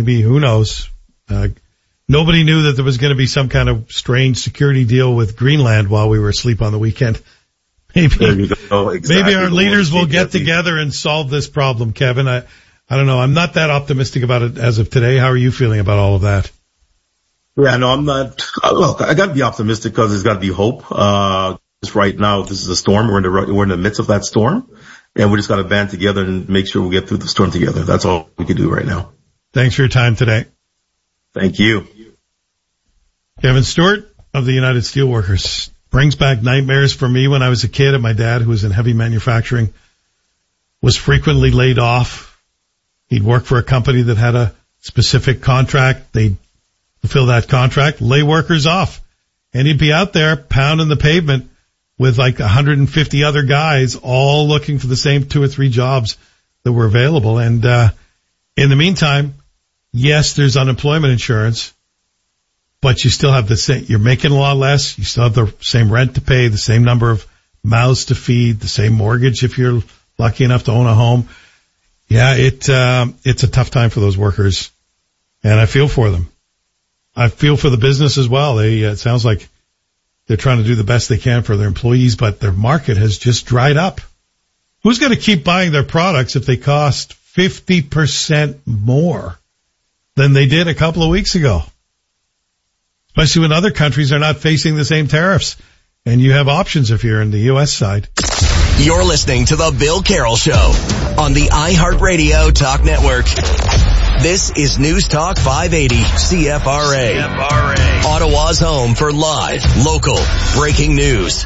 maybe, who knows? Nobody knew that there was going to be some kind of strange security deal with Greenland while we were asleep on the weekend. Maybe our leaders will get together and solve this problem, Kevin. I don't know. I'm not that optimistic about it as of today. How are you feeling about all of that? Yeah, no, I'm not. Look, I got to be optimistic because there's got to be hope. Just right now, this is a storm. We're in the midst of that storm, and we just got to band together and make sure we get through the storm together. That's all we can do right now. Thanks for your time today. Thank you. Kevin Stewart of the United Steelworkers. Brings back nightmares for me when I was a kid, and my dad, who was in heavy manufacturing, was frequently laid off. He'd work for a company that had a specific contract. They'd fulfill that contract, lay workers off. And he'd be out there pounding the pavement with like 150 other guys all looking for the same 2 or 3 jobs that were available. And in the meantime, yes, there's unemployment insurance, but you still have the same, you're making a lot less. You still have the same rent to pay, the same number of mouths to feed, the same mortgage if you're lucky enough to own a home. Yeah, it's a tough time for those workers, and I feel for them. I feel for the business as well. It sounds like they're trying to do the best they can for their employees, but their market has just dried up. Who's going to keep buying their products if they cost 50% more than they did a couple of weeks ago? Especially when other countries are not facing the same tariffs, and you have options if you're in the U.S. side. You're listening to The Bill Carroll Show on the iHeartRadio Talk Network. This is News Talk 580 CFRA. Ottawa's home for live, local, breaking news.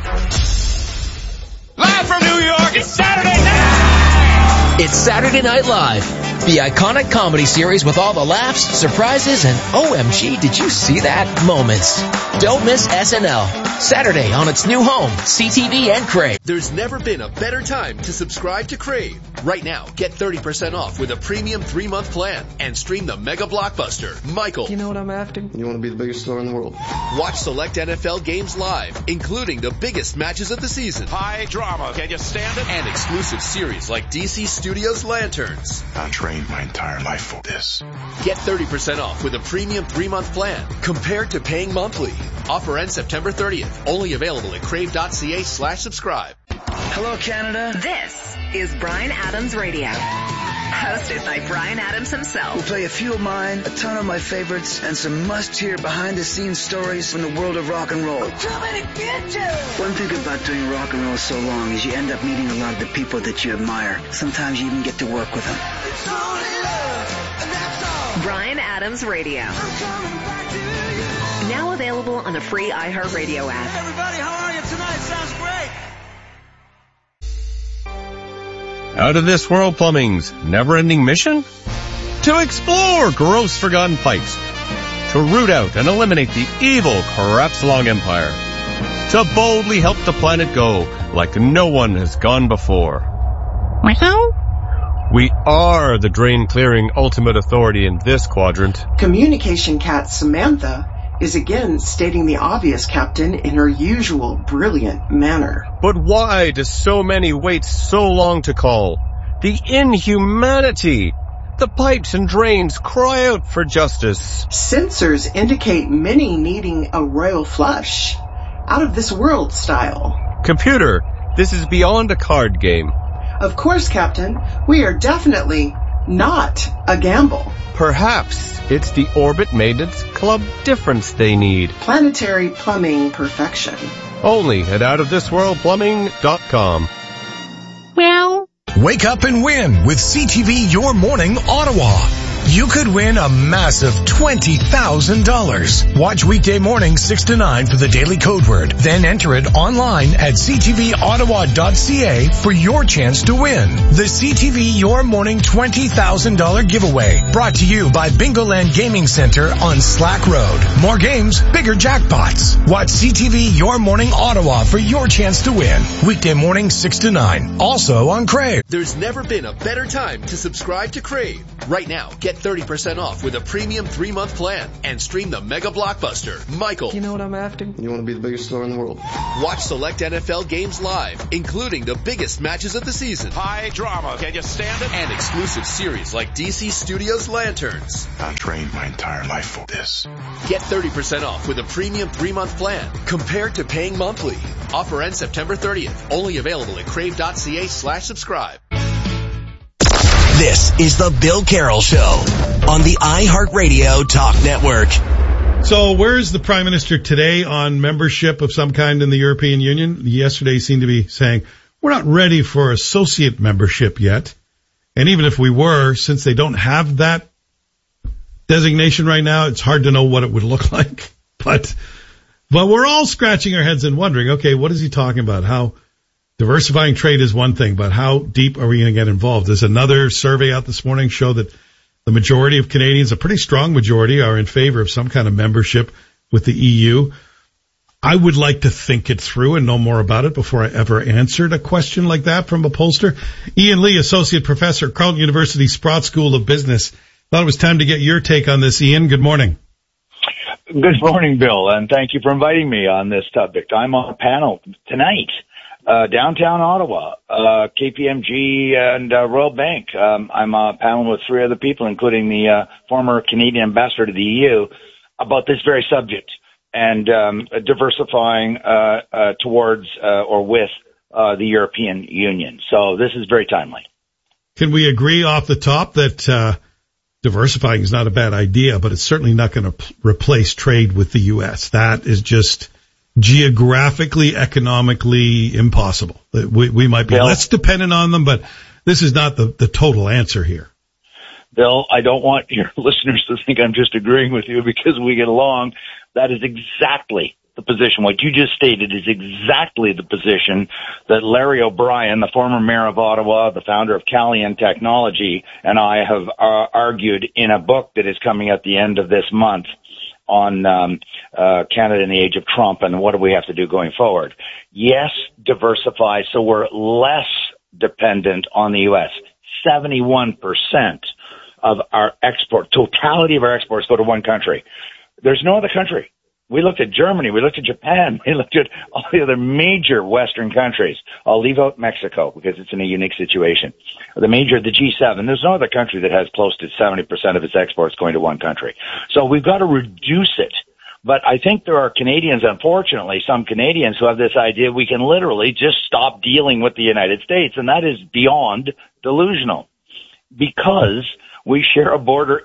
Live from New York, it's Saturday night! It's Saturday Night Live, the iconic comedy series with all the laughs, surprises, and OMG, did you see that moments. Don't miss SNL. Saturday on its new home, CTV and Crave. There's never been a better time to subscribe to Crave. Right now, get 30% off with a premium 3-month plan and stream the mega blockbuster, Michael. You know what I'm after? You want to be the biggest star in the world. Watch select NFL games live, including the biggest matches of the season. High drama, can you stand it? And exclusive series like DC Studios Lanterns. I trained my entire life for this. Get 30% off with a premium 3-month plan compared to paying monthly. Offer ends September 30th. Only available at crave.ca/subscribe. Hello, Canada. This is Bryan Adams Radio. Hosted by Bryan Adams himself. We'll play a few of mine, a ton of my favorites, and some must-hear behind-the-scenes stories from the world of rock and roll. I'm coming to get you! One thing about doing rock and roll so long is you end up meeting a lot of the people that you admire. Sometimes you even get to work with them. It's only love, and that's all. Bryan Adams Radio. I'm coming back to you. Now available on the free iHeartRadio app. Hey everybody, how are you tonight? Sounds great. Out of This World Plumbing's never-ending mission? To explore gross forgotten pipes. To root out and eliminate the evil Crapsalong Empire. To boldly help the planet go like no one has gone before. Wow. We are the drain-clearing ultimate authority in this quadrant. Communication cat Samantha is again stating the obvious, Captain, in her usual brilliant manner. But why do so many wait so long to call? The inhumanity! The pipes and drains cry out for justice. Sensors indicate many needing a royal flush. Out of this world style. Computer, this is beyond a card game. Of course, Captain. We are definitely not a gamble. Perhaps it's the Orbit Maintenance Club difference they need. Planetary plumbing perfection. Only at outofthisworldplumbing.com. Well, Wake up and win with CTV Your Morning Ottawa. You could win a massive $20,000. Watch weekday mornings 6 to 9 for the daily code word. Then enter it online at ctvottawa.ca for your chance to win. The CTV Your Morning $20,000 giveaway. Brought to you by Bingoland Gaming Center on Slack Road. More games, bigger jackpots. Watch CTV Your Morning Ottawa for your chance to win. Weekday mornings 6 to 9. Also on Crave. There's never been a better time to subscribe to Crave. Right now, get Get 30% off with a premium 3-month plan and stream the mega blockbuster, Michael. You know what I'm after? You want to be the biggest store in the world. Watch select NFL games live, including the biggest matches of the season. High drama. Can you stand it? And exclusive series like DC Studios Lanterns. I trained my entire life for this. Get 30% off with a premium 3-month plan compared to paying monthly. Offer ends September 30th. Only available at crave.ca/subscribe. This is the Bill Carroll Show on the iHeartRadio Talk Network. So where's the Prime Minister today on membership of some kind in the European Union? Yesterday he seemed to be saying, we're not ready for associate membership yet. And even if we were, since they don't have that designation right now, it's hard to know what it would look like. But we're all scratching our heads and wondering, okay, what is he talking about? How diversifying trade is one thing, but how deep are we going to get involved? There's another survey out this morning show that the majority of Canadians, a pretty strong majority, are in favor of some kind of membership with the EU. I would like to think it through and know more about it before I ever answered a question like that from a pollster. Ian Lee, Associate Professor, Carleton University Sprott School of Business. Thought it was time to get your take on this, Ian. Good morning. Good morning, Bill, and thank you for inviting me on this subject. I'm on a panel tonight. Downtown Ottawa, KPMG and Royal Bank. I'm on a panel with 3 other people, including the former Canadian ambassador to the EU, about this very subject and diversifying towards or with the European Union. So this is very timely. Can we agree off the top that diversifying is not a bad idea, but it's certainly not going to replace trade with the U.S.? That is just geographically, economically impossible. We might be less dependent on them, but this is not the total answer here. Bill, I don't want your listeners to think I'm just agreeing with you because we get along. That is exactly the position. What you just stated is exactly the position that Larry O'Brien, the former mayor of Ottawa, the founder of Calian Technology, and I have argued in a book that is coming at the end of this month on Canada in the age of Trump and what do we have to do going forward. Yes, diversify so we're less dependent on the U.S. 71% of our totality of our exports go to one country. There's no other country. We looked at Germany, we looked at Japan, we looked at all the other major Western countries. I'll leave out Mexico because it's in a unique situation. The G7, there's no other country that has close to 70% of its exports going to one country. So we've got to reduce it. But I think there are Canadians, unfortunately, some Canadians who have this idea we can literally just stop dealing with the United States, and that is beyond delusional because we share a border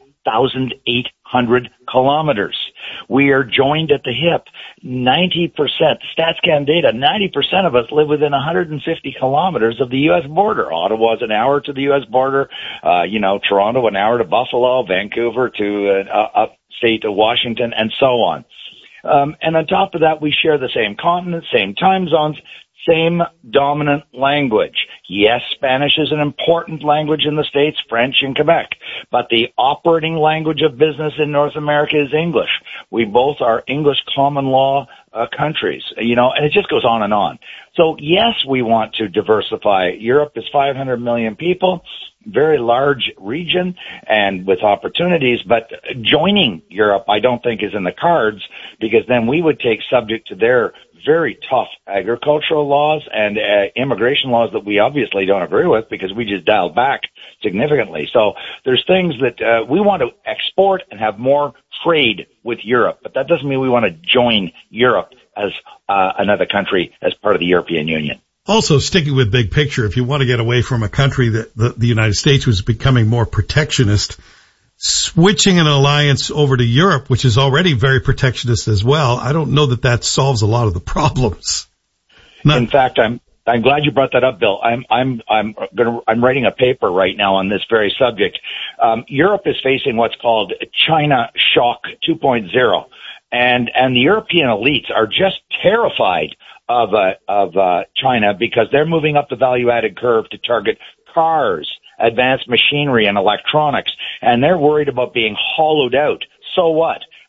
8,800 kilometers. We are joined at the hip. 90%, StatsCan data, 90% of us live within 150 kilometers of the U.S. border. Ottawa's an hour to the U.S. border. Toronto an hour to Buffalo, Vancouver to upstate to Washington, and so on. And on top of that, we share the same continent, same time zones, same dominant language. Yes, Spanish is an important language in the States, French in Quebec, but the operating language of business in North America is English. We both are English common law countries, and it just goes on and on. So yes, we want to diversify. Europe is 500 million people, very large region and with opportunities, but joining Europe I don't think is in the cards because then we would take subject to their very tough agricultural laws and immigration laws that we obviously don't agree with because we just dialed back significantly. So there's things that we want to export and have more trade with Europe, but that doesn't mean we want to join Europe as another country as part of the European Union. Also, sticking with big picture, if you want to get away from a country that the United States was becoming more protectionist, switching an alliance over to Europe, which is already very protectionist as well, I don't know that solves a lot of the problems. In fact, I'm glad you brought that up, Bill. I'm writing a paper right now on this very subject. Europe is facing what's called China Shock 2.0, and the European elites are just terrified of China because they're moving up the value-added curve to target cars, advanced machinery and electronics, and they're worried about being hollowed out. So what?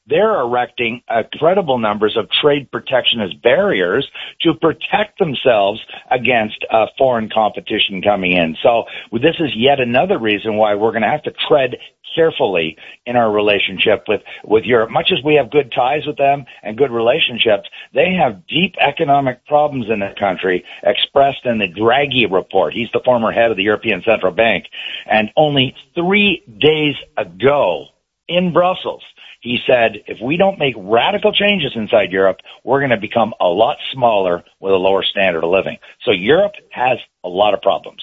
they're erecting incredible numbers of trade protectionist barriers to protect themselves against foreign competition coming in. So this is yet another reason why we're going to have to tread carefully in our relationship with Europe. Much as we have good ties with them and good relationships, they have deep economic problems in the country, expressed in the Draghi report. He's the former head of the European Central Bank. And only 3 days ago in Brussels, he said, if we don't make radical changes inside Europe, we're going to become a lot smaller with a lower standard of living. So Europe has a lot of problems.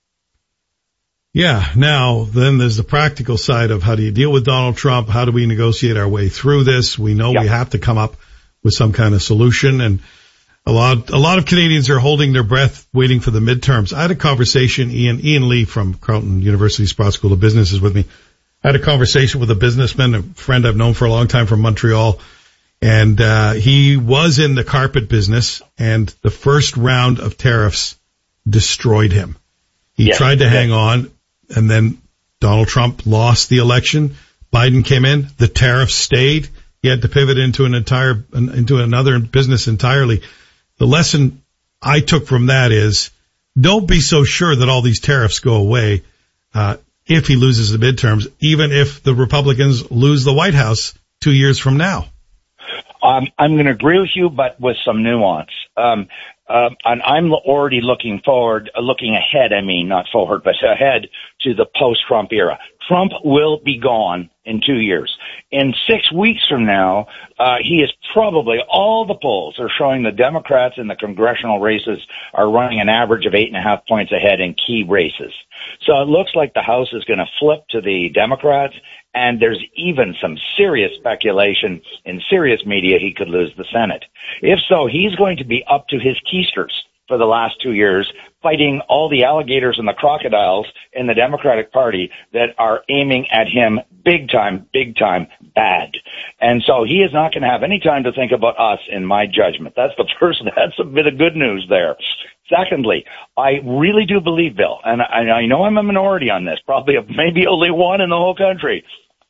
Yeah. Now, then there's the practical side of how do you deal with Donald Trump? How do we negotiate our way through this? We know we have to come up with some kind of solution. And a lot of Canadians are holding their breath waiting for the midterms. I had a conversation, Ian Lee from Carleton University Sprott School of Business is with me. I had a conversation with a businessman, a friend I've known for a long time from Montreal. And, he was in the carpet business, and the first round of tariffs destroyed him. He tried to hang on. And then Donald Trump lost the election. Biden came in. The tariffs stayed. He had to pivot into another business entirely. The lesson I took from that is don't be so sure that all these tariffs go away, if he loses the midterms, even if the Republicans lose the White House 2 years from now. I'm going to agree with you, but with some nuance. And I'm already looking ahead, not forward, but ahead to the post-Trump era. Trump will be gone in 2 years. In 6 weeks from now, he is probably, all the polls are showing the Democrats in the congressional races are running an average of 8.5 points ahead in key races. So it looks like the House is going to flip to the Democrats, and there's even some serious speculation in serious media he could lose the Senate. If so, he's going to be up to his keisters for the last 2 years, fighting all the alligators and the crocodiles in the Democratic Party that are aiming at him big time bad. And so he is not going to have any time to think about us, in my judgment. That's a bit of good news there. Secondly, I really do believe, Bill, and I know I'm a minority on this, probably maybe only one in the whole country.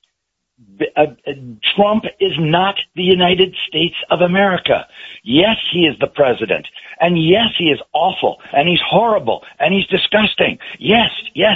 Trump is not the United States of America. Yes, he is the president. And yes, he is awful. And he's horrible. And he's disgusting. Yes.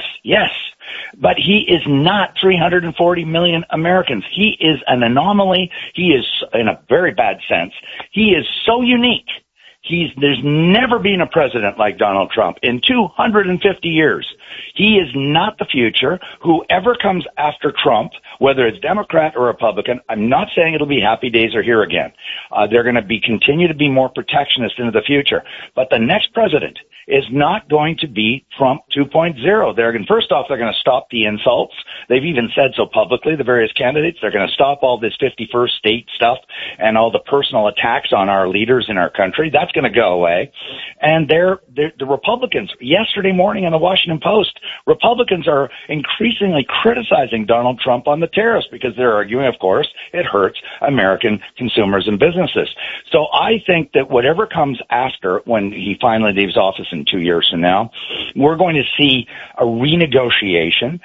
But he is not 340 million Americans. He is an anomaly. He is, in a very bad sense, he is so unique. There's never been a president like Donald Trump in 250 years. He is not the future. Whoever comes after Trump, whether it's Democrat or Republican, I'm not saying it'll be happy days are here again. They're going to continue to be more protectionist into the future. But the next president is not going to be Trump 2.0. First off, they're going to stop the insults. They've even said so publicly, the various candidates. They're going to stop all this 51st state stuff and all the personal attacks on our leaders in our country. That's going to go away. And the Republicans, yesterday morning in the Washington Post, Republicans are increasingly criticizing Donald Trump on the tariffs because they're arguing, of course, it hurts American consumers and businesses. So I think that whatever comes after, when he finally leaves office in 2 years from now, we're going to see a renegotiation.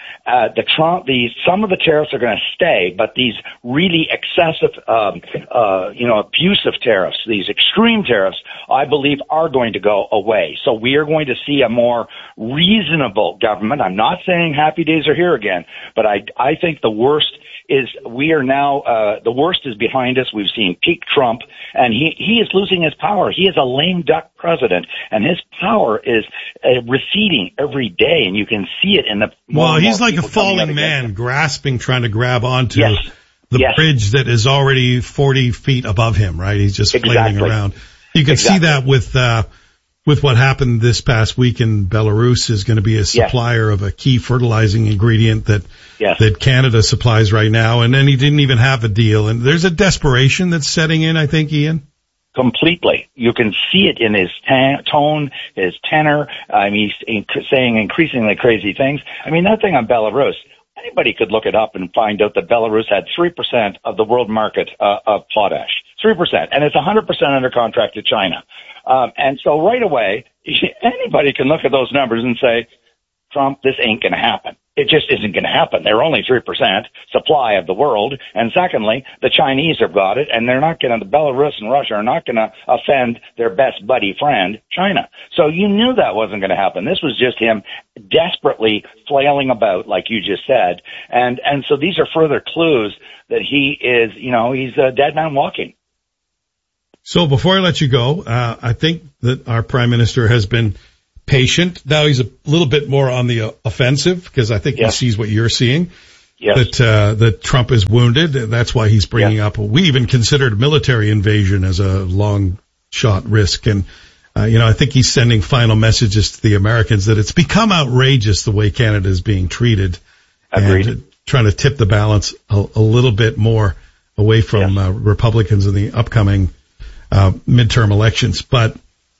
Some of the tariffs are going to stay, but these really excessive, abusive tariffs, these extreme tariffs, I believe are going to go away. So we are going to see a more reasonable government. I'm not saying happy days are here again, but I think the worst is the worst is behind us. We've seen peak Trump, and he is losing his power. He is a lame duck president, and his power is receding every day, and you can see it in the... Well, he's like a falling man, trying to grab onto the bridge that is already 40 feet above him, right? He's just flailing around. You can see that with what happened this past week in Belarus is going to be a supplier of a key fertilizing ingredient that Canada supplies right now. And then he didn't even have a deal. And there's a desperation that's setting in, I think, Ian. Completely. You can see it in his tone, his tenor. He's saying increasingly crazy things. That thing on Belarus, anybody could look it up and find out that Belarus had 3% of the world market of potash. 3%. And it's 100% under contract to China. And so right away, anybody can look at those numbers and say, Trump, this ain't going to happen. It just isn't going to happen. They're only 3% supply of the world. And secondly, the Chinese have got it, and they're not going to, the Belarus and Russia are not going to offend their best buddy friend, China. So you knew that wasn't going to happen. This was just him desperately flailing about, like you just said. And so these are further clues that he is, he's a dead man walking. So before I let you go, I think that our prime minister has been patient. Now he's a little bit more on the offensive because I think he sees what you're seeing. Yes. That Trump is wounded. That's why he's bringing up. We even considered military invasion as a long shot risk. And, I think he's sending final messages to the Americans that it's become outrageous the way Canada is being treated. Agreed. And trying to tip the balance a little bit more away from Republicans in the upcoming midterm elections. But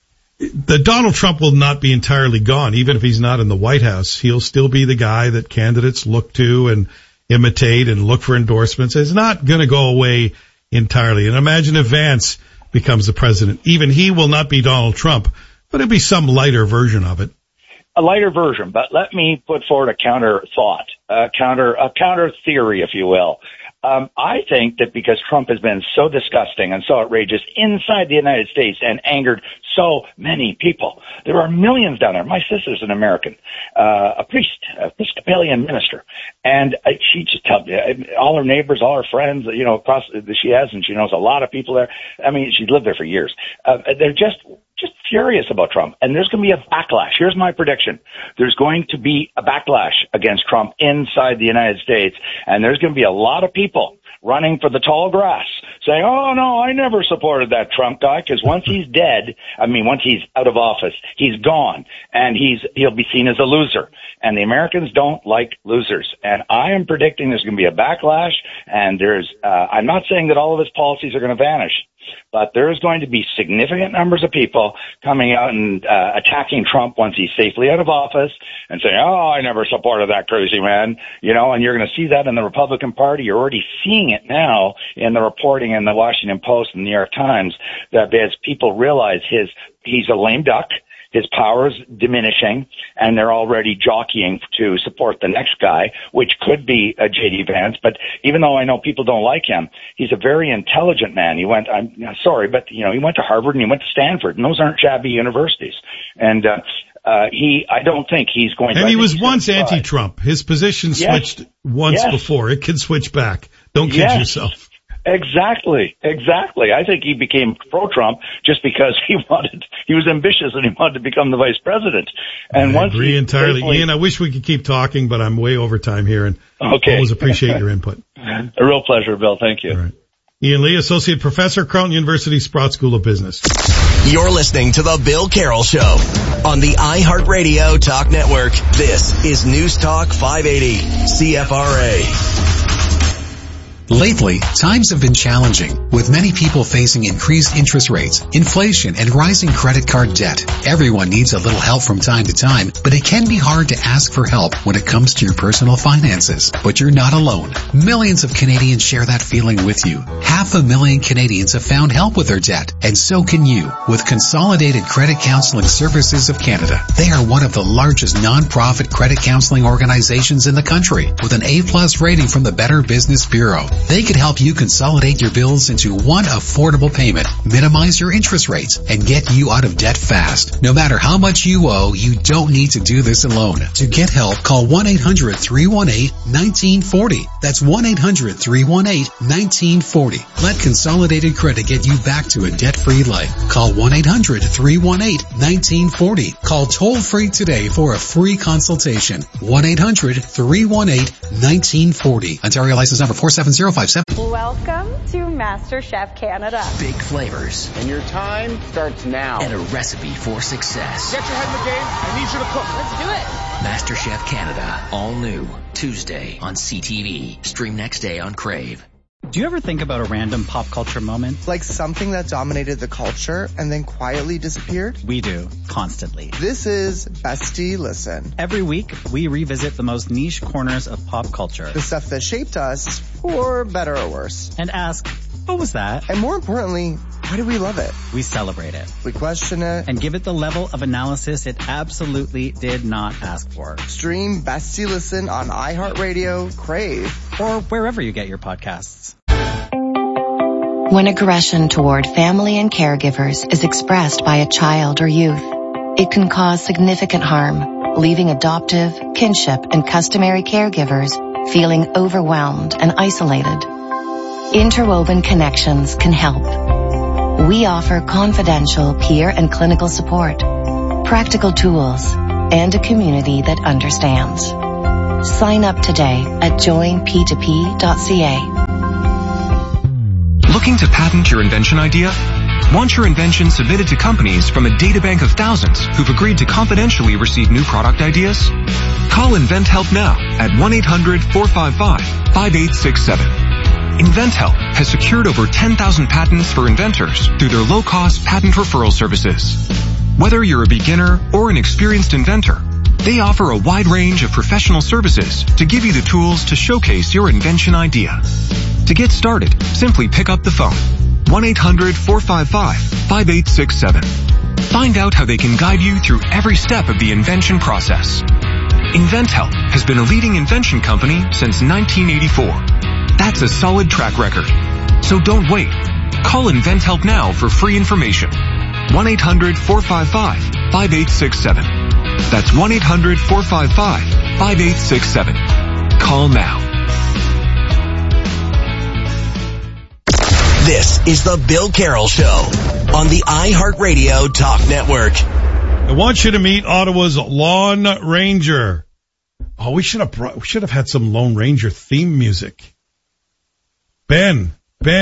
the Donald Trump will not be entirely gone. Even if he's not in the White House, he'll still be the guy that candidates look to and imitate and look for endorsements. It's not going to go away entirely. And imagine if Vance becomes the president. Even he will not be Donald Trump, but it'll be some lighter version of it. A lighter version, but let me put forward a counter thought, a counter theory, if you will. I think that because Trump has been so disgusting and so outrageous inside the United States and angered so many people, there are millions down there. My sister's an American, a priest, Episcopalian minister, and she just tells me all her neighbors, all her friends, across she has, and she knows a lot of people there. I mean, she's lived there for years. They're just furious about Trump, and there's going to be a backlash. Here's my prediction. There's going to be a backlash against Trump inside the United States, and there's going to be a lot of people running for the tall grass saying, oh, no, I never supported that Trump guy, because once he's dead, once he's out of office, he's gone, and he'll be seen as a loser. And the Americans don't like losers. And I am predicting there's going to be a backlash, and I'm not saying that all of his policies are going to vanish, but there's going to be significant numbers of people coming out and attacking Trump once he's safely out of office and saying, oh, I never supported that crazy man, and you're going to see that in the Republican Party. You're already seeing it now in the reporting in the Washington Post and the New York Times, that as people realize he's a lame duck, his power is diminishing, and they're already jockeying to support the next guy, which could be J.D. Vance. But even though I know people don't like him, he's a very intelligent man. He went he went to Harvard and he went to Stanford, and those aren't shabby universities. And I don't think he's going to. And he was once anti-Trump. His position switched once before. It can switch back. Don't kid yourself. Exactly. I think he became pro-Trump just because he was ambitious and he wanted to become the vice president. And I agree entirely. Ian, I wish we could keep talking, but I'm way over time here, and always appreciate your input. A real pleasure, Bill. Thank you. All right. Ian Lee, Associate Professor, Carleton University Sprott School of Business. You're listening to The Bill Carroll Show on the iHeartRadio Talk Network. This is News Talk 580, CFRA. Lately, times have been challenging, with many people facing increased interest rates, inflation, and rising credit card debt. Everyone needs a little help from time to time, but it can be hard to ask for help when it comes to your personal finances. But you're not alone. Millions of Canadians share that feeling with you. 500,000 Canadians have found help with their debt, and so can you, with Consolidated Credit Counseling Services of Canada. They are one of the largest non-profit credit counseling organizations in the country, with an A+ rating from the Better Business Bureau. They could help you consolidate your bills into one affordable payment, minimize your interest rates, and get you out of debt fast. No matter how much you owe, you don't need to do this alone. To get help, call 1-800-318-1940. That's 1-800-318-1940. Let Consolidated Credit get you back to a debt-free life. Call 1-800-318-1940. Call toll-free today for a free consultation. 1-800-318-1940. Ontario license number 47057. Welcome to MasterChef Canada. Big flavors. And your time starts now. And a recipe for success. Get your head in the game. I need you to cook. Let's do it. MasterChef Canada. All new. Tuesday on CTV. Stream next day on Crave. Do you ever think about a random pop culture moment? Like something that dominated the culture and then quietly disappeared? We do, constantly. This is Bestie Listen. Every week, we revisit the most niche corners of pop culture. The stuff that shaped us, for better or worse. And ask, what was that? And more importantly, Why do we love it? We celebrate it. We question it. And give it the level of analysis it absolutely did not ask for. Stream Best You Listen on iHeartRadio, Crave, or wherever you get your podcasts. When aggression toward family and caregivers is expressed by a child or youth, it can cause significant harm, leaving adoptive, kinship, and customary caregivers feeling overwhelmed and isolated. Interwoven Connections can help. We offer confidential peer and clinical support, practical tools, and a community that understands. Sign up today at joinp2p.ca. Looking to patent your invention idea? Want your invention submitted to companies from a databank of thousands who've agreed to confidentially receive new product ideas? Call InventHelp now at 1-800-455-5867. InventHelp has secured over 10,000 patents for inventors through their low-cost patent referral services. Whether you're a beginner or an experienced inventor, they offer a wide range of professional services to give you the tools to showcase your invention idea. To get started, simply pick up the phone. 1-800-455-5867. Find out how they can guide you through every step of the invention process. InventHelp has been a leading invention company since 1984. That's a solid track record. So don't wait. Call InventHelp now for free information. 1-800-455-5867. That's 1-800-455-5867. Call now. This is the Bill Carroll Show on the iHeartRadio Talk Network. I want you to meet Ottawa's Lawn Ranger. Oh, we should have had some Lone Ranger theme music. Ben,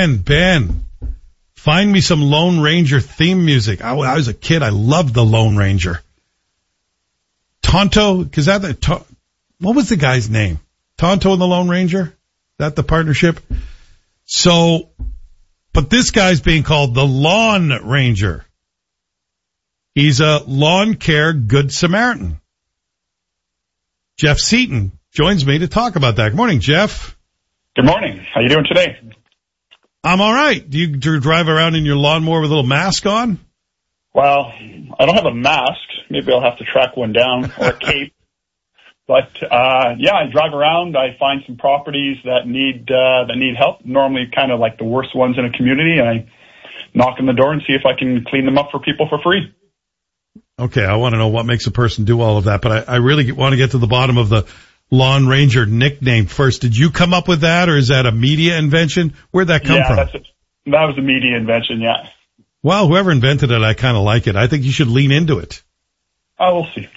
find me some Lone Ranger theme music. I was a kid. I loved the Lone Ranger. Tonto, what was the guy's name? Tonto and the Lone Ranger? Is that the partnership? So, but this guy's being called the Lawn Ranger. He's a lawn care good Samaritan. Jeff Seaton joins me to talk about that. Good morning, Jeff. Good morning. How you doing today? I'm all right. Do you drive around in your lawnmower with a little mask on? Well, I don't have a mask. Maybe I'll have to track one down, or a cape. But yeah, I drive around. I find some properties that need help. Normally, kind of like the worst ones in a community, and I knock on the door and see if I can clean them up for people for free. Okay, I want to know what makes a person do all of that, but I really want to get to the bottom of the Lawn Ranger nickname first. Did you come up with that, or is that a media invention? Where'd that come from? That was a media invention, yeah. Well, whoever invented it, I kind of like it. I think you should lean into it. Oh, we'll see.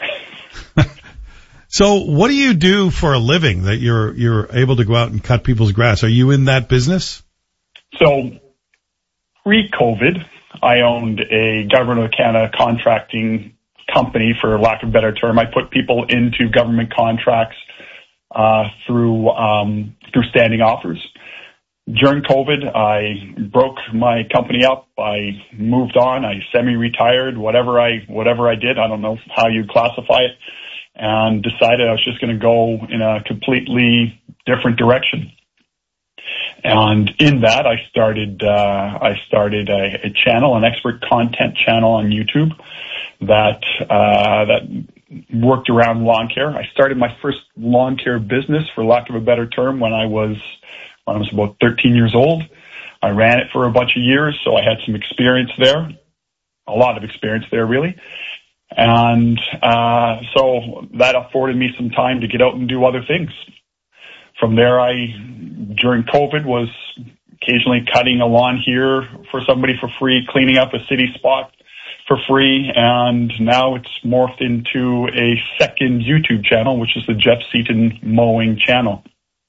So what do you do for a living that you're able to go out and cut people's grass? Are you in that business? So pre-COVID, I owned a Government of Canada contracting company, for lack of a better term. I put people into government contracts through standing offers. During COVID, I broke my company up. I moved on. I semi-retired, whatever I did. I don't know how you classify it, and decided I was just going to go in a completely different direction. And in that, I started a channel, an expert content channel on YouTube that worked around lawn care. I started my first lawn care business, for lack of a better term, when I was about 13 years old. I ran it for a bunch of years, so I had some experience there, a lot of experience there, really. And so that afforded me some time to get out and do other things. From there, during COVID, was occasionally cutting a lawn here for somebody for free, cleaning up a city spot for free, and now it's morphed into a second YouTube channel, which is the Jeff Seaton Mowing channel.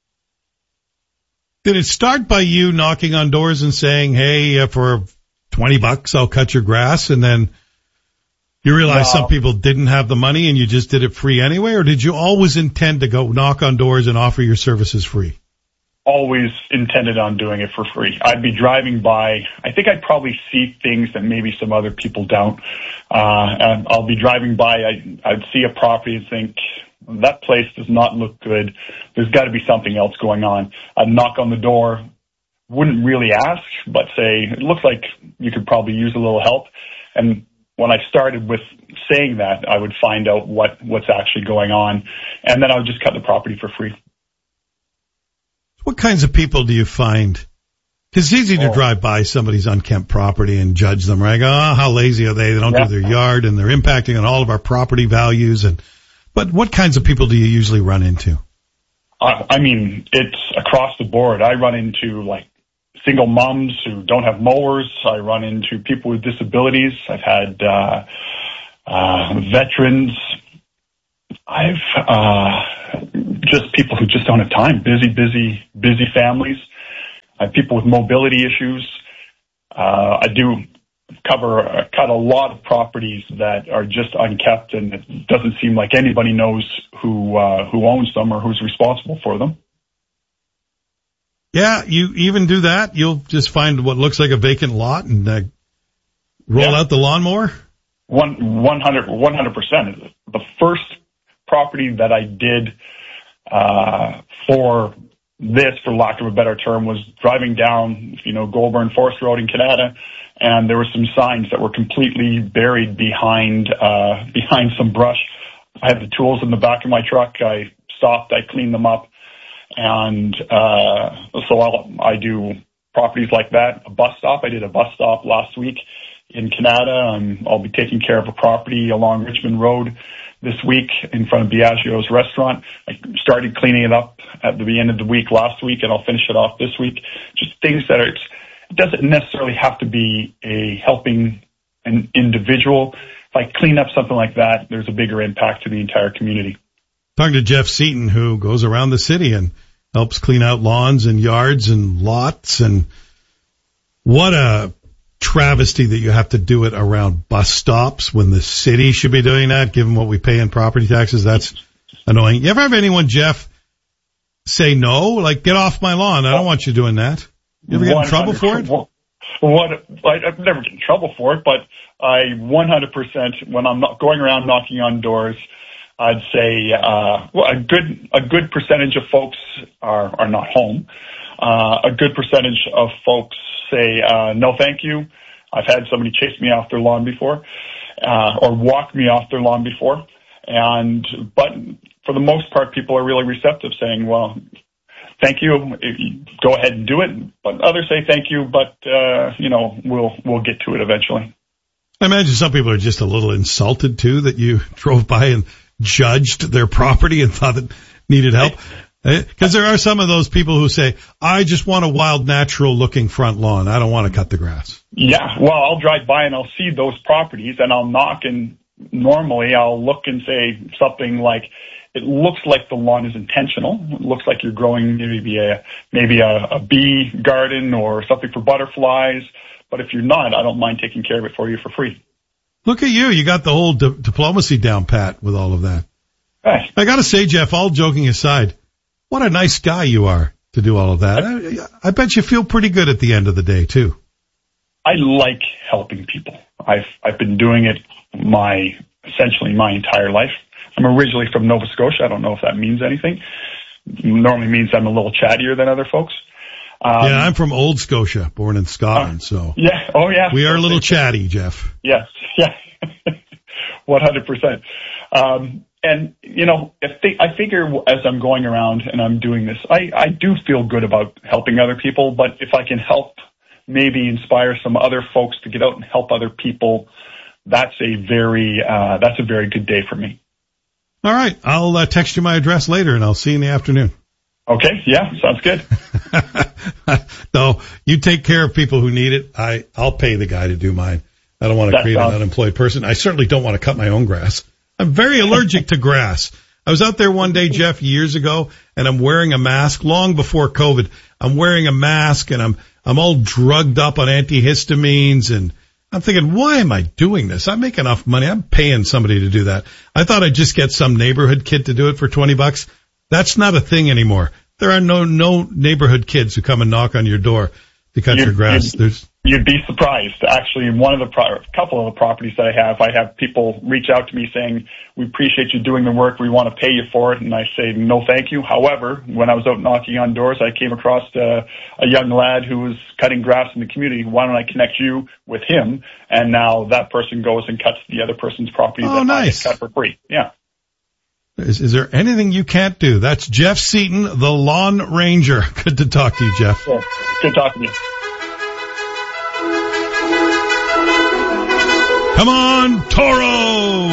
Did it start by you knocking on doors and saying, hey, for $20, I'll cut your grass, and then you realized some people didn't have the money and you just did it free anyway, or did you always intend to go knock on doors and offer your services free? Always intended on doing it for free. I'd be driving by. I think I'd probably see things that maybe some other people don't. And I'll be driving by. I'd see a property and think, that place does not look good. There's got to be something else going on. I'd knock on the door, wouldn't really ask, but say, it looks like you could probably use a little help. And when I started with saying that, I would find out what's actually going on, and then I would just cut the property for free. What kinds of people do you find? Because it's easy to drive by somebody's unkempt property and judge them, right? Oh, how lazy are they? They don't do their yard, and they're impacting on all of our property values. But what kinds of people do you usually run into? I mean, it's across the board. I run into like single moms who don't have mowers. I run into people with disabilities. I've had veterans. I've just people who just don't have time. Busy families. I have people with mobility issues. I do cut a lot of properties that are just unkept, and it doesn't seem like anybody knows who owns them or who's responsible for them. Yeah, you even do that. You'll just find what looks like a vacant lot and roll out the lawnmower. 100%. The first property that I did for this, for lack of a better term, was driving down, Goulburn Forest Road in Canada, and there were some signs that were completely buried behind some brush. I had the tools in the back of my truck. I stopped. I cleaned them up. And so I do properties like that. A bus stop. I did a bus stop last week in Canada. I'll be taking care of a property along Richmond Road this week in front of Biagio's restaurant. I started cleaning it up at the end of the week last week, and I'll finish it off this week. Just things that it doesn't necessarily have to be a helping an individual. If I clean up something like that, there's a bigger impact to the entire community. Talking to Jeff Seaton, who goes around the city and helps clean out lawns and yards and lots. And what a travesty that you have to do it around bus stops when the city should be doing that, given what we pay in property taxes. That's annoying. You ever have anyone, Jeff, say no? Like, get off my lawn. I don't want you doing that. You ever get in trouble for it? I've never get in trouble for it, but I 100%, when I'm not going around knocking on doors, I'd say a good percentage of folks are not home. A good percentage of folks say no, thank you. I've had somebody chase me off their lawn before, or walk me off their lawn before, but for the most part, people are really receptive, saying, "Well, thank you. Go ahead and do it." But others say thank you, but we'll get to it eventually. I imagine some people are just a little insulted too that you drove by and judged their property and thought it needed help. Because there are some of those people who say, I just want a wild, natural-looking front lawn. I don't want to cut the grass. Yeah, well, I'll drive by and I'll see those properties and I'll knock, and normally I'll look and say something like, it looks like the lawn is intentional. It looks like you're growing maybe a bee garden or something for butterflies. But if you're not, I don't mind taking care of it for you for free. Look at you. You got the whole diplomacy down pat with all of that. Right. I got to say, Jeff, all joking aside, what a nice guy you are to do all of that. I bet you feel pretty good at the end of the day, too. I like helping people. I've been doing it essentially my entire life. I'm originally from Nova Scotia. I don't know if that means anything. It normally means I'm a little chattier than other folks. Yeah, I'm from Old Scotia, born in Scotland, so. Yeah, oh yeah. We are a little chatty, Jeff. Yes, yeah. 100%. And, I figure as I'm going around and I'm doing this, I do feel good about helping other people, but if I can help maybe inspire some other folks to get out and help other people, that's a very good day for me. All right. I'll text you my address later and I'll see you in the afternoon. Okay. Yeah. Sounds good. No, you take care of people who need it. I'll pay the guy to do mine. I don't want to create an unemployed person. I certainly don't want to cut my own grass. I'm very allergic to grass. I was out there one day, Jeff, years ago, and I'm wearing a mask long before COVID. I'm wearing a mask and I'm all drugged up on antihistamines, and I'm thinking, why am I doing this? I make enough money. I'm paying somebody to do that. I thought I'd just get some neighborhood kid to do it for $20. That's not a thing anymore. There are no neighborhood kids who come and knock on your door. to cut your grass. You'd be surprised. Actually, in one of the couple of the properties that I have people reach out to me saying, "We appreciate you doing the work. We want to pay you for it." And I say, "No, thank you." However, when I was out knocking on doors, I came across a young lad who was cutting grass in the community. Why don't I connect you with him? And now that person goes and cuts the other person's property that nice. I cut for free. Yeah. Is there anything you can't do? That's Jeff Seaton, the Lawn Ranger. Good to talk to you, Jeff. Yeah, good talking to you. Come on, Toro!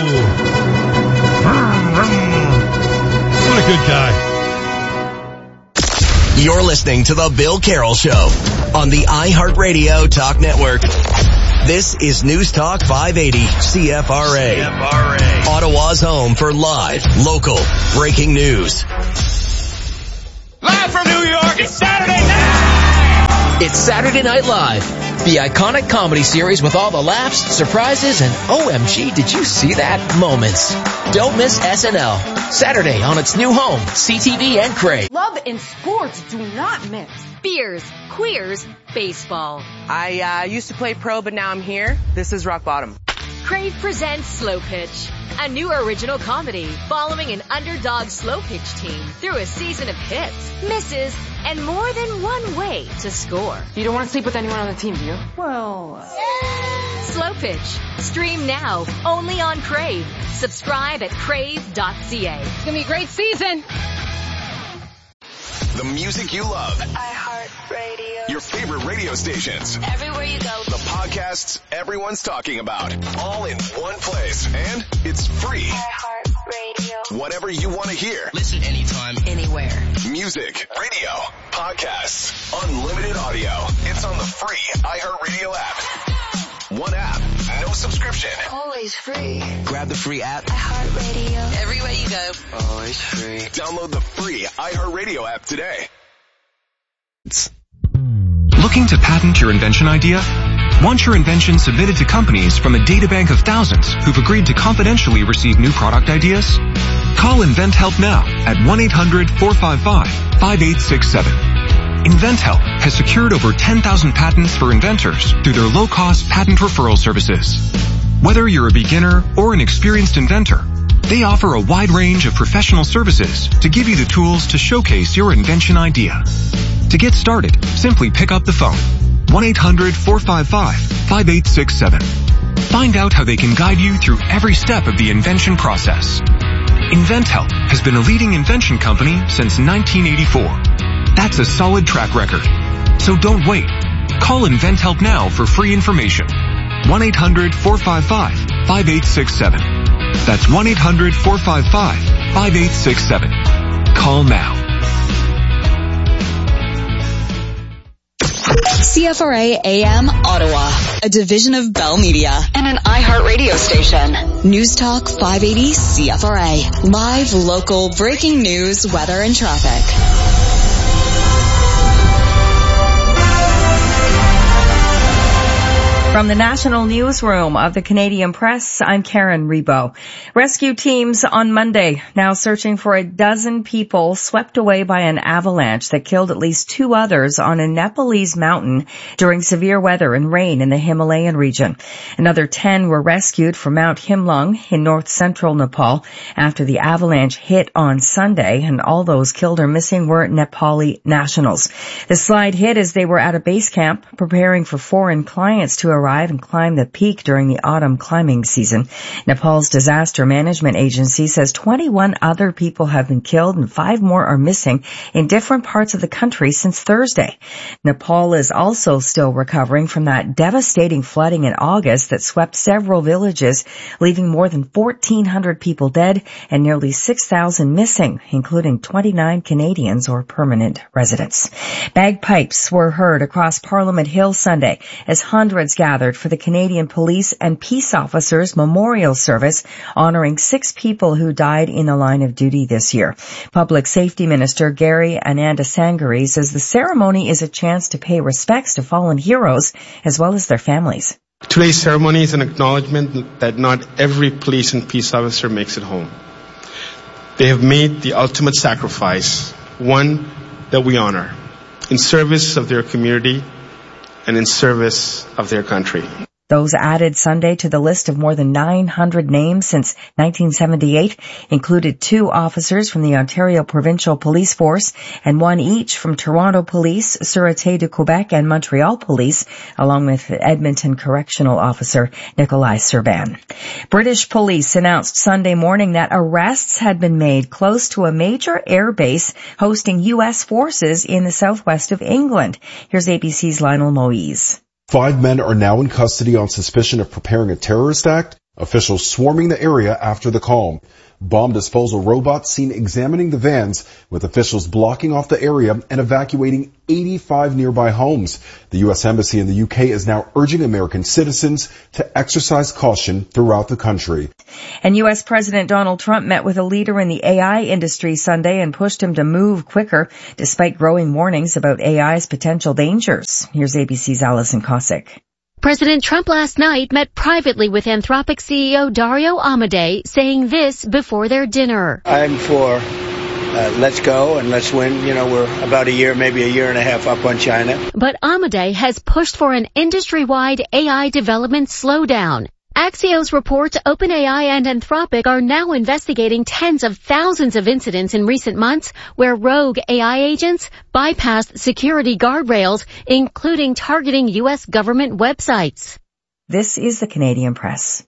What a good guy. You're listening to The Bill Carroll Show on the iHeartRadio Talk Network. This is News Talk 580 CFRA. Ottawa's home for live, local, breaking news. Live from New York, it's Saturday night! It's Saturday Night Live, the iconic comedy series with all the laughs, surprises, and OMG, did you see that moments. Don't miss SNL. Saturday on its new home, CTV and Crave. Love and sports do not mix. Beers, queers, baseball. I used to play pro, but now I'm here. This is rock bottom. Crave presents Slow Pitch, a new original comedy following an underdog slow pitch team through a season of hits, misses, and more than one way to score. You don't want to sleep with anyone on the team, do you? Well, Slow Pitch. Stream now, only on Crave. Subscribe at crave.ca. It's going to be a great season. The music you love. iHeartRadio. Your favorite radio stations. Everywhere you go. The podcasts everyone's talking about. All in one place. And it's free. iHeartRadio. Whatever you want to hear. Listen anytime, anywhere. Music, radio, podcasts, unlimited audio. It's on the free iHeartRadio app. One app, no subscription. Always free. Grab the free app. iHeartRadio. Everywhere you go. Always free. Download the free iHeartRadio app today. Looking to patent your invention idea? Want your invention submitted to companies from a databank of thousands who've agreed to confidentially receive new product ideas? Call InventHelp now at 1-800-455-5867. InventHelp has secured over 10,000 patents for inventors through their low-cost patent referral services. Whether you're a beginner or an experienced inventor, they offer a wide range of professional services to give you the tools to showcase your invention idea. To get started, simply pick up the phone. 1-800-455-5867. Find out how they can guide you through every step of the invention process. InventHelp has been a leading invention company since 1984. That's a solid track record. So don't wait. Call InventHelp now for free information. 1-800-455-5867. That's 1-800-455-5867. Call now. CFRA AM Ottawa, a division of Bell Media and an iHeartRadio station. News Talk 580 CFRA. Live, local, breaking news, weather, and traffic. From the National Newsroom of the Canadian Press, I'm Karen Rebo. Rescue teams on Monday now searching for a dozen people swept away by an avalanche that killed at least 2 others on a Nepalese mountain during severe weather and rain in the Himalayan region. Another 10 were rescued from Mount Himlung in north-central Nepal after the avalanche hit on Sunday, and all those killed or missing were Nepali nationals. The slide hit as they were at a base camp preparing for foreign clients to arrive and climb the peak during the autumn climbing season. Nepal's disaster management agency says 21 other people have been killed and 5 more are missing in different parts of the country since Thursday. Nepal is also still recovering from that devastating flooding in August that swept several villages, leaving more than 1,400 people dead and nearly 6,000 missing, including 29 Canadians or permanent residents. Bagpipes were heard across Parliament Hill Sunday as hundreds gathered for the Canadian Police and Peace Officers Memorial Service, honoring 6 people who died in the line of duty this year. Public Safety Minister Gary Anandasangari says the ceremony is a chance to pay respects to fallen heroes as well as their families. Today's ceremony is an acknowledgement that not every police and peace officer makes it home. They have made the ultimate sacrifice, one that we honor, in service of their community and in service of their country. Those added Sunday to the list of more than 900 names since 1978 included 2 officers from the Ontario Provincial Police Force and 1 each from Toronto Police, Sûreté de Quebec, and Montreal Police, along with Edmonton Correctional Officer Nikolai Serban. British police announced Sunday morning that arrests had been made close to a major air base hosting U.S. forces in the southwest of England. Here's ABC's Lionel Moise. 5 men are now in custody on suspicion of preparing a terrorist act, officials swarming the area after the call. Bomb disposal robots seen examining the vans, with officials blocking off the area and evacuating 85 nearby homes. The U.S. Embassy in the UK is now urging American citizens to exercise caution throughout the country. And U.S. President Donald Trump met with a leader in the AI industry Sunday and pushed him to move quicker, despite growing warnings about AI's potential dangers. Here's ABC's Alison Cossack. President Trump last night met privately with Anthropic CEO Dario Amodei, saying this before their dinner. I'm for let's go and let's win. You know, we're about a year, maybe a year and a half up on China. But Amodei has pushed for an industry-wide AI development slowdown. Axios reports OpenAI and Anthropic are now investigating tens of thousands of incidents in recent months where rogue AI agents bypassed security guardrails, including targeting U.S. government websites. This is the Canadian Press.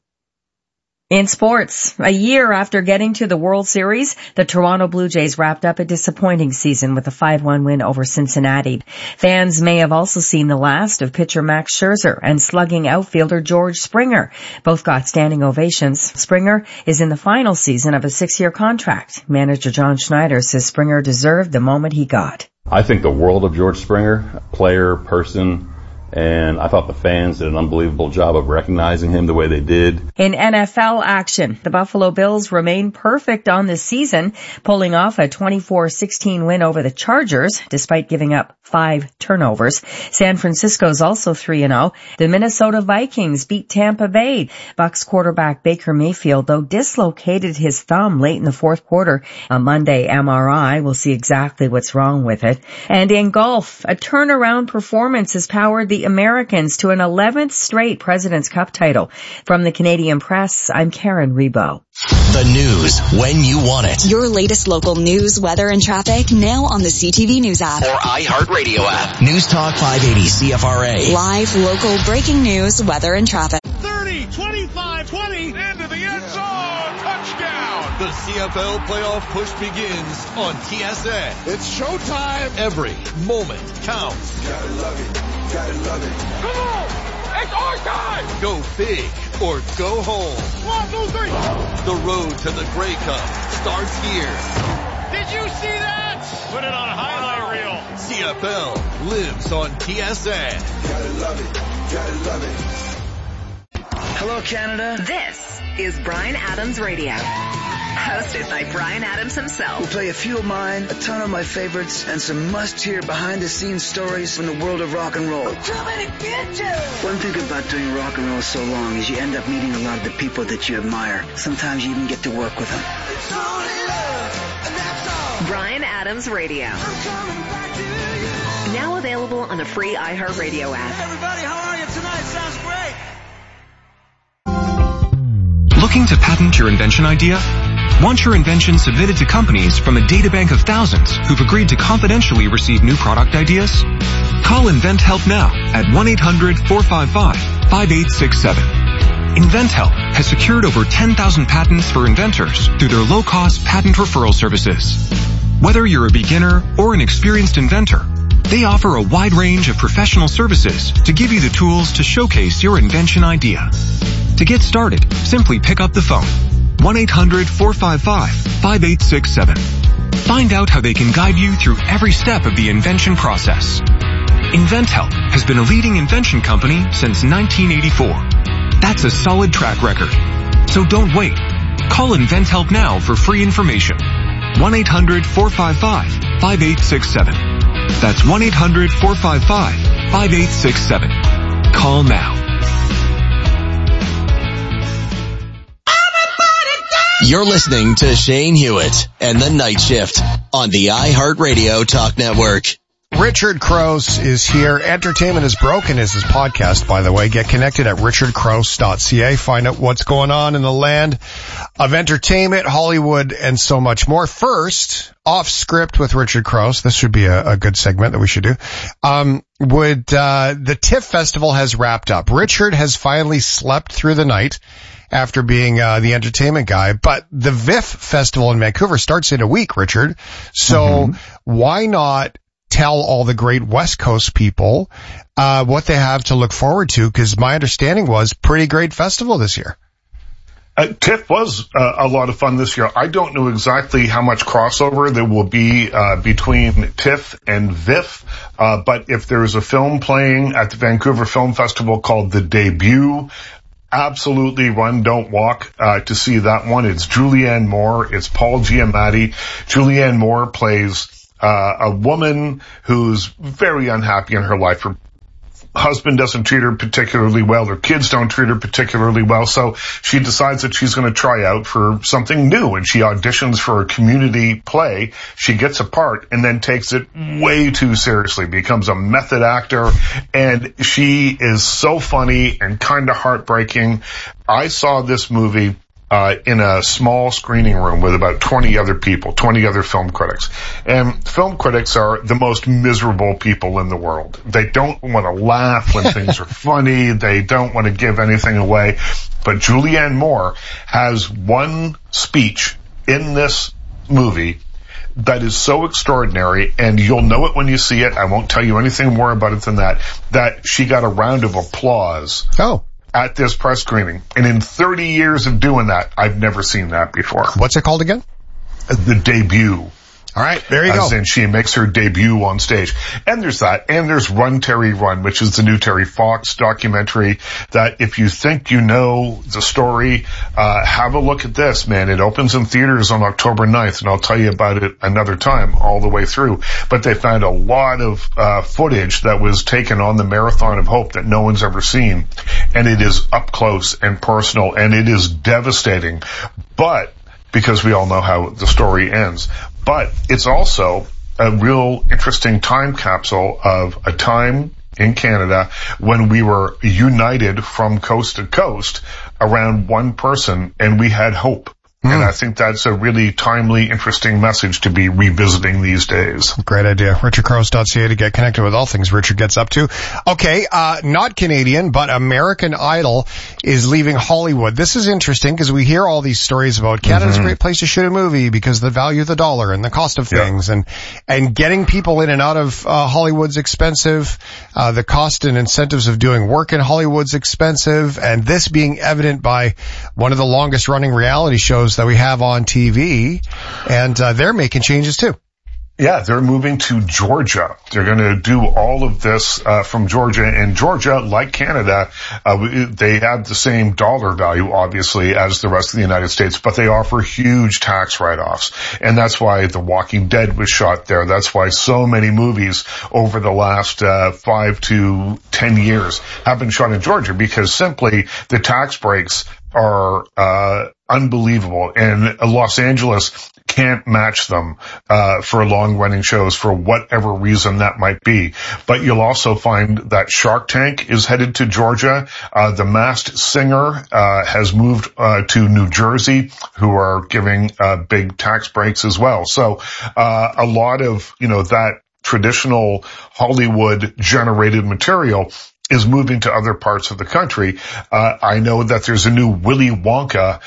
In sports, a year after getting to the World Series, the Toronto Blue Jays wrapped up a disappointing season with a 5-1 win over Cincinnati. Fans may have also seen the last of pitcher Max Scherzer and slugging outfielder George Springer. Both got standing ovations. Springer is in the final season of a 6-year contract. Manager John Schneider says Springer deserved the moment he got. I think the world of George Springer, player, person, and I thought the fans did an unbelievable job of recognizing him the way they did. In NFL action, the Buffalo Bills remain perfect on this season, pulling off a 24-16 win over the Chargers, despite giving up 5 turnovers. San Francisco's also 3-0. The Minnesota Vikings beat Tampa Bay. Bucs quarterback Baker Mayfield, though, dislocated his thumb late in the fourth quarter. On Monday, MRI will see exactly what's wrong with it. And in golf, a turnaround performance has powered the Americans to an 11th straight President's Cup title. From the Canadian Press, I'm Karen Rebo. The news when you want it. Your latest local news, weather, and traffic now on the CTV News app. Or iHeartRadio app. News Talk 580 CFRA. Live, local, breaking news, weather, and traffic. 30, 25, 20, into the end zone, touchdown. The CFL playoff push begins on TSN. It's showtime. Every moment counts. Gotta love it. Gotta love it. Come on! It's our time! Go big or go home. 1, 2, 3. The road to the Grey Cup starts here. Did you see that? Put it on a highlight reel. CFL lives on TSN. Gotta love it. Gotta love it. Hello, Canada. This is Bryan Adams Radio. Hosted by Bryan Adams himself. We'll play a few of mine, a ton of my favorites, and some must-hear behind-the-scenes stories from the world of rock and roll. I'm coming to get you! One thing about doing rock and roll so long is you end up meeting a lot of the people that you admire. Sometimes you even get to work with them. It's only love, and that's all. Bryan Adams Radio. I'm coming back to you. Now available on the free iHeartRadio app. Hey everybody, how are you tonight? Sounds great. Looking to patent your invention idea? Want your invention submitted to companies from a databank of thousands who've agreed to confidentially receive new product ideas? Call InventHelp now at 1-800-455-5867. InventHelp has secured over 10,000 patents for inventors through their low-cost patent referral services. Whether you're a beginner or an experienced inventor, they offer a wide range of professional services to give you the tools to showcase your invention idea. To get started, simply pick up the phone. 1-800-455-5867. Find out how they can guide you through every step of the invention process. InventHelp has been a leading invention company since 1984. That's a solid track record. So don't wait. Call InventHelp now for free information. 1-800-455-5867. That's 1-800-455-5867. Call now. You're listening to Shane Hewitt and the Night Shift on the iHeartRadio Talk Network. Richard Crouse is here. Entertainment is Broken is his podcast, by the way. Get connected at richardcrouse.ca. Find out what's going on in the land of entertainment, Hollywood, and so much more. First, off script with Richard Crouse. This should be a good segment that we should do. The TIFF Festival has wrapped up. Richard has finally slept through the night after being the entertainment guy. But the VIFF Festival in Vancouver starts in a week, Richard. So why not tell all the great West Coast people what they have to look forward to? Because my understanding was pretty great festival this year. TIFF was a lot of fun this year. I don't know exactly how much crossover there will be between TIFF and VIFF, but if there's a film playing at the Vancouver Film Festival called The Debut, absolutely run, don't walk to see that one. It's Julianne Moore. It's Paul Giamatti. Julianne Moore plays a woman who's very unhappy in her life. Her husband doesn't treat her particularly well. Her kids don't treat her particularly well. So she decides that she's going to try out for something new, and she auditions for a community play. She gets a part and then takes it way too seriously, becomes a method actor, and she is so funny and kind of heartbreaking. I saw this movie in a small screening room with about 20 other people, 20 other film critics. And film critics are the most miserable people in the world. They don't want to laugh when things are funny. They don't want to give anything away. But Julianne Moore has one speech in this movie that is so extraordinary, and you'll know it when you see it. I won't tell you anything more about it than that she got a round of applause. At this press screening. And in 30 years of doing that, I've never seen that before. What's it called again? The Debut. All right, there you go. As in she makes her debut on stage. And there's that. And there's Run, Terry, Run, which is the new Terry Fox documentary that if you think you know the story, have a look at this, man. It opens in theaters on October 9th, and I'll tell you about it another time all the way through. But they found a lot of footage that was taken on the Marathon of Hope that no one's ever seen. And it is up close and personal, and it is devastating. But because we all know how the story ends. But it's also a real interesting time capsule of a time in Canada when we were united from coast to coast around one person, and we had hope. And I think that's a really timely, interesting message to be revisiting these days. Great idea. RichardCrouse.ca to get connected with all things Richard gets up to. Okay, not Canadian, but American Idol is leaving Hollywood. This is interesting because we hear all these stories about Canada's a great place to shoot a movie because of the value of the dollar and the cost of things, and getting people in and out of Hollywood's expensive. The cost and incentives of doing work in Hollywood's expensive, and this being evident by one of the longest running reality shows that we have on TV, and they're making changes too. Yeah, they're moving to Georgia. They're going to do all of this from Georgia. And Georgia, like Canada, they have the same dollar value, obviously, as the rest of the United States, but they offer huge tax write-offs. And that's why The Walking Dead was shot there. That's why so many movies over the last 5 to 10 years have been shot in Georgia, because simply the tax breaks are unbelievable, and Los Angeles can't match them for long-running shows for whatever reason that might be. But you'll also find that Shark Tank is headed to Georgia. The Masked Singer has moved to New Jersey, who are giving big tax breaks as well. So a lot of that traditional Hollywood-generated material is moving to other parts of the country. I know that there's a new Willy Wonka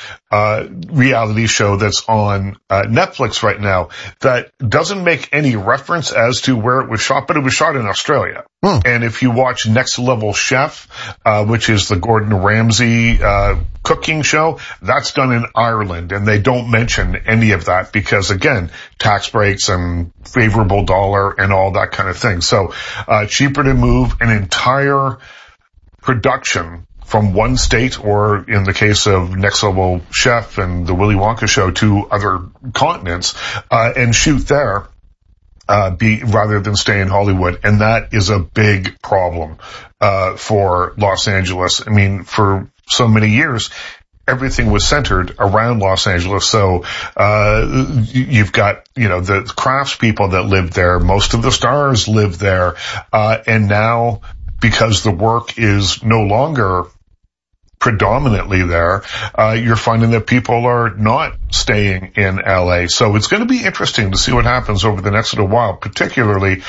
reality show that's on Netflix right now that doesn't make any reference as to where it was shot, but it was shot in Australia. And if you watch Next Level Chef, which is the Gordon Ramsay cooking show, that's done in Ireland, and they don't mention any of that because, again, tax breaks and favorable dollar and all that kind of thing. So cheaper to move an entire production from one state, or in the case of Next Level Chef and the Willy Wonka show, to other continents and shoot there rather than stay in Hollywood. And that is a big problem for Los Angeles. I mean, for so many years, everything was centered around Los Angeles. So, you've got, the craftspeople that lived there. Most of the stars live there. And now, because the work is no longer predominantly there, you're finding that people are not staying in LA. So it's going to be interesting to see what happens over the next little while, particularly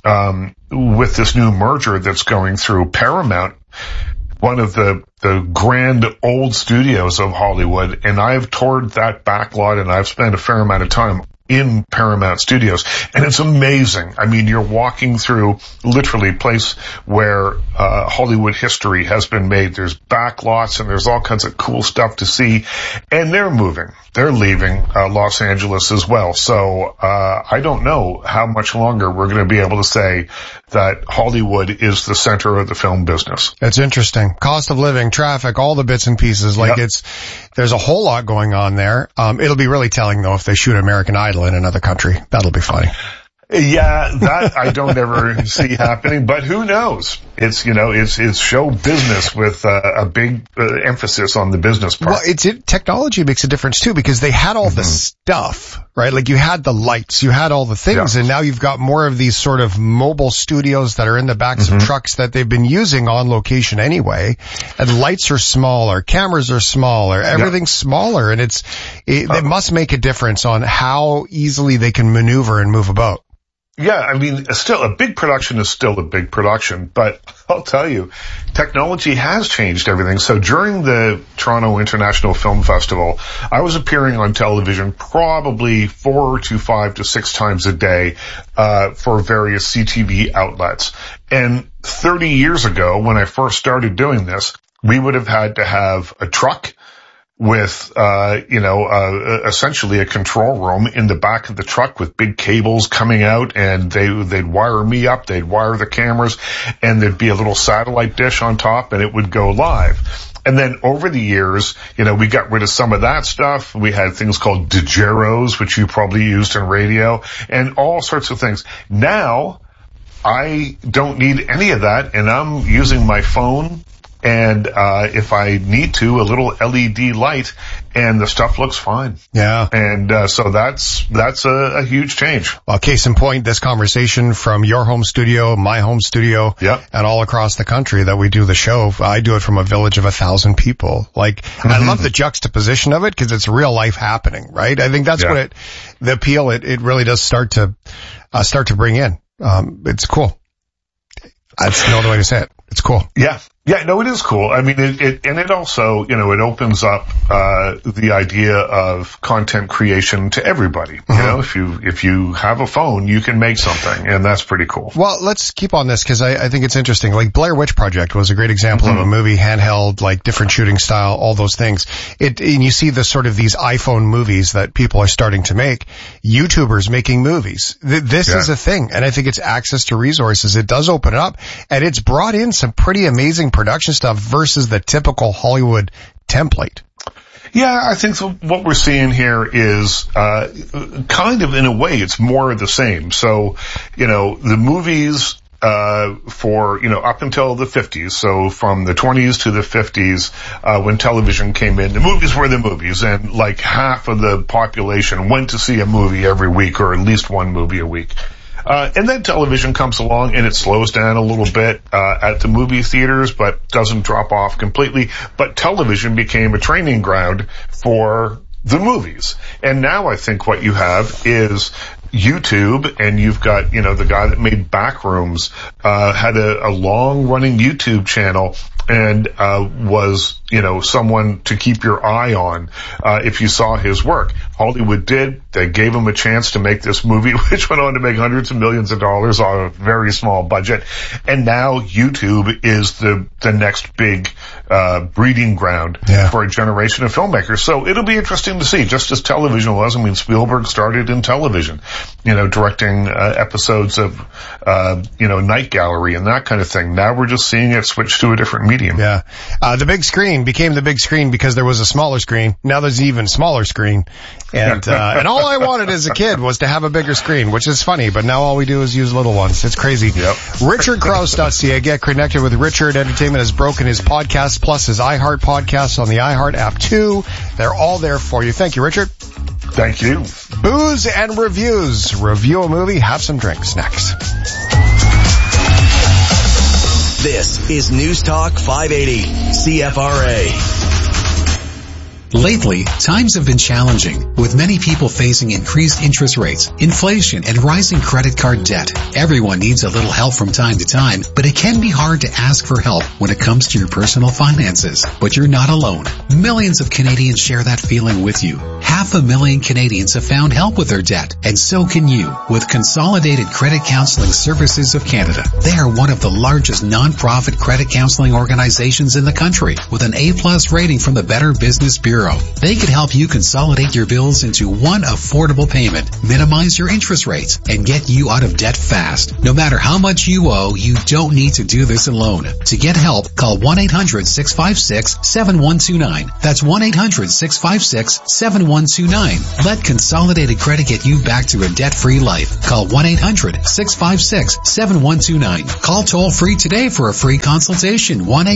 with this new merger that's going through. Paramount, one of the grand old studios of Hollywood, and I've toured that backlot and I've spent a fair amount of time in Paramount Studios, and it's amazing. I mean, you're walking through literally a place where Hollywood history has been made. There's backlots and there's all kinds of cool stuff to see, and they're moving. They're leaving Los Angeles as well. So I don't know how much longer we're going to be able to say that Hollywood is the center of the film business. It's interesting. Cost of living, traffic, all the bits and pieces. Like there's a whole lot going on there. It'll be really telling though if they shoot American Idol in another country. That'll be funny. Yeah, that I don't ever see happening, but who knows? It's, it's show business with a big emphasis on the business part. Well, technology makes a difference too, because they had all the stuff, right? Like you had the lights, you had all the things, and now you've got more of these sort of mobile studios that are in the backs of trucks that they've been using on location anyway. And lights are smaller, cameras are smaller, everything's smaller, and it must make a difference on how easily they can maneuver and move about. Yeah, I mean, still, a big production is still a big production, but I'll tell you, technology has changed everything. So during the Toronto International Film Festival, I was appearing on television probably 4 to 5 to 6 times a day, for various CTV outlets. And 30 years ago, when I first started doing this, we would have had to have a truck with, essentially a control room in the back of the truck with big cables coming out, and they'd wire me up, they'd wire the cameras, and there'd be a little satellite dish on top, and it would go live. And then over the years, we got rid of some of that stuff. We had things called digeros, which you probably used in radio, and all sorts of things. Now, I don't need any of that, and I'm using my phone, and if I need to, a little LED light, and the stuff looks fine. Yeah. And so that's a huge change. Well, case in point, this conversation from your home studio, my home studio, and all across the country that we do the show. I do it from a village of 1,000 people. Like, I love the juxtaposition of it because it's real life happening, right? I think that's what the appeal it really does start to bring in. It's cool. That's no other way to say it. It's cool. Yeah. Yeah, no, it is cool. I mean, it also, it opens up, the idea of content creation to everybody. If you have a phone, you can make something, and that's pretty cool. Well, let's keep on this, cause I think it's interesting. Like Blair Witch Project was a great example of a movie, handheld, like different shooting style, all those things. And you see the sort of these iPhone movies that people are starting to make, YouTubers making movies. This is a thing, and I think it's access to resources. It does open it up, and it's brought in some pretty amazing production stuff versus the typical Hollywood template. Yeah, I think what we're seeing here is kind of, in a way, it's more of the same. So, the movies for, up until the 50s, so from the 20s to the 50s, when television came in, the movies were the movies, and like half of the population went to see a movie every week, or at least one movie a week. And then television comes along and it slows down a little bit at the movie theaters, but doesn't drop off completely. But television became a training ground for the movies. And now I think what you have is YouTube, and you've got, the guy that made Backrooms, had a long-running YouTube channel, and was, someone to keep your eye on if you saw his work. Hollywood did. They gave him a chance to make this movie, which went on to make hundreds of millions of dollars on a very small budget. And now YouTube is the next big breeding ground for a generation of filmmakers. So it'll be interesting to see, just as television was. I mean, Spielberg started in television, directing episodes of, Night Gallery and that kind of thing. Now we're just seeing it switch to a different medium. Yeah. The big screen became the big screen because there was a smaller screen. Now there's an even smaller screen. And all I wanted as a kid was to have a bigger screen, which is funny, but now all we do is use little ones. It's crazy. Yep. RichardKraus.ca. Get connected with Richard. Entertainment has broken his podcast plus his iHeart podcasts on the iHeart app too. They're all there for you. Thank you, Richard. Thank you. Booze and reviews. Review a movie, have some drinks. Next. This is News Talk 580 CFRA. Lately, times have been challenging, with many people facing increased interest rates, inflation, and rising credit card debt. Everyone needs a little help from time to time, but it can be hard to ask for help when it comes to your personal finances. But you're not alone. Millions of Canadians share that feeling with you. 500,000 Canadians have found help with their debt, and so can you with Consolidated Credit Counseling Services of Canada. They are one of the largest non-profit credit counseling organizations in the country, with an A+ rating from the Better Business Bureau. They can help you consolidate your bills into one affordable payment, minimize your interest rates, and get you out of debt fast. No matter how much you owe, you don't need to do this alone. To get help, call 1-800-656-7129. That's 1-800-656-7129. Let Consolidated Credit get you back to a debt-free life. Call 1-800-656-7129. Call toll-free today for a free consultation.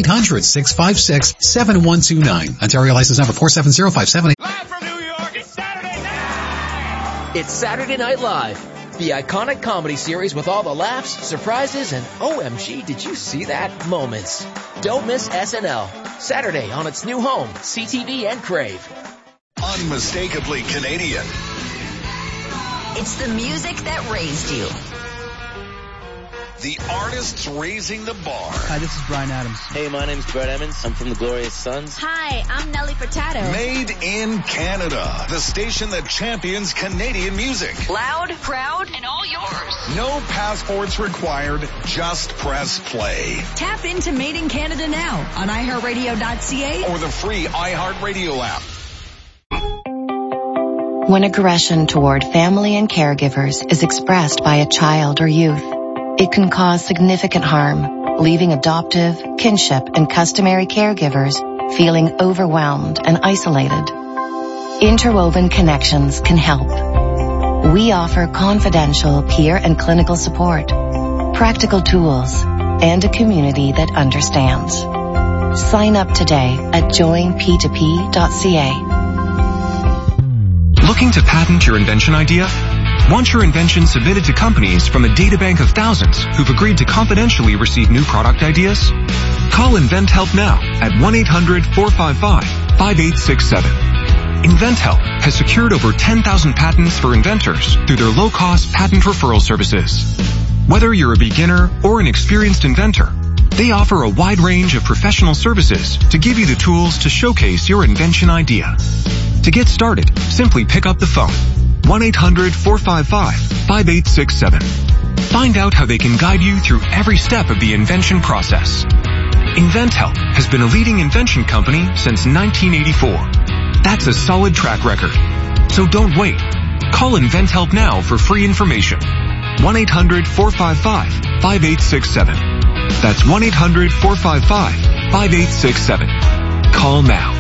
1-800-656-7129. Ontario license number 470578. Live from New York, it's Saturday night! It's Saturday Night Live, the iconic comedy series with all the laughs, surprises, and OMG, did you see that moments. Don't miss SNL. Saturday on its new home, CTV and Crave. Unmistakably Canadian. It's the music that raised you. The artists raising the bar. Hi, this is Bryan Adams. Hey, my name's Brett Emmons. I'm from the Glorious Sons. Hi, I'm Nelly Furtado. Made in Canada. The station that champions Canadian music. Loud, proud, and all yours. No passports required. Just press play. Tap into Made in Canada now on iHeartRadio.ca or the free iHeartRadio app. When aggression toward family and caregivers is expressed by a child or youth, it can cause significant harm, leaving adoptive, kinship, and customary caregivers feeling overwhelmed and isolated. Interwoven Connections can help. We offer confidential peer and clinical support, practical tools, and a community that understands. Sign up today at joinp2p.ca. Looking to patent your invention idea? Want your invention submitted to companies from a databank of thousands who've agreed to confidentially receive new product ideas? Call InventHelp now at 1-800-455-5867. InventHelp has secured over 10,000 patents for inventors through their low-cost patent referral services. Whether you're a beginner or an experienced inventor, they offer a wide range of professional services to give you the tools to showcase your invention idea. To get started, simply pick up the phone. 1-800-455-5867. Find out how they can guide you through every step of the invention process. InventHelp has been a leading invention company since 1984. That's a solid track record. So don't wait. Call InventHelp now for free information. 1-800-455-5867. That's 1-800-455-5867. Call now.